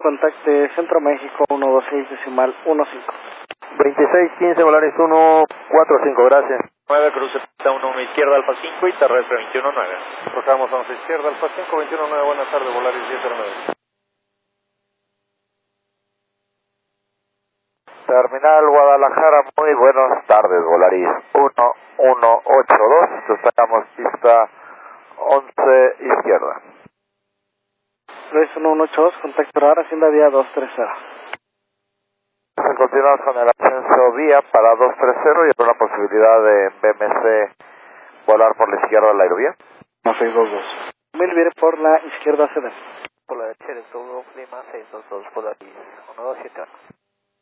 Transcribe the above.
Contacte Centro México 126.15. 2615 Volaris 145, gracias. 9, cruce pista 1 izquierda Alfa 5 y terrestre 219. Cruzamos 11 izquierda Alfa 5, 219, buenas tardes, Volaris 1009. Terminal Guadalajara, muy buenas tardes, Volaris 1182, cruzamos pista 11 izquierda. Luis 1182, contacto radar, Hacienda Vía 230. Continuamos con el ascenso vía para 230 y una posibilidad de BMC volar por la izquierda de la aerovía. 622. 1000 viene por la izquierda CD. Por la derecha, todo Lima 622, Volaris 1271.